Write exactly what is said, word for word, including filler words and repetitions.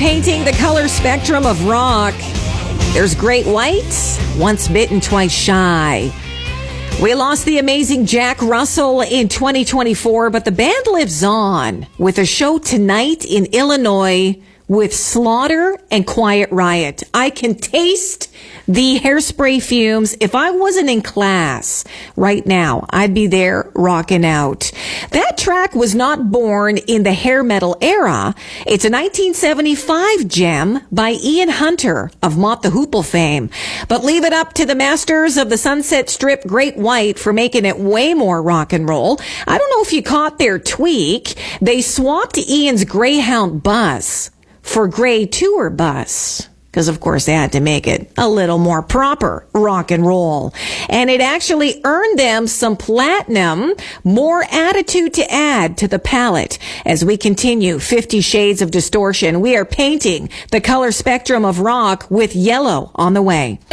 painting the color spectrum of rock. There's Great White, Once Bitten, Twice Shy. We lost the amazing Jack Russell in twenty twenty-four, but the band lives on with a show tonight in Illinois with Slaughter and Quiet Riot. I can taste the hairspray fumes. If I wasn't in class right now, I'd be there rocking out. That track was not born in the hair metal era. It's a nineteen seventy-five gem by Ian Hunter of Mott the Hoople fame. But leave it up to the masters of the Sunset Strip, Great White, for making it way more rock and roll. I don't know if you caught their tweak. They swapped Ian's Greyhound bus for Grey Tour bus, because of course they had to make it a little more proper rock and roll. And it actually earned them some platinum, more attitude to add to the palette. As we continue Fifty Shades of Distortion, we are painting the color spectrum of rock with Yellow on the way.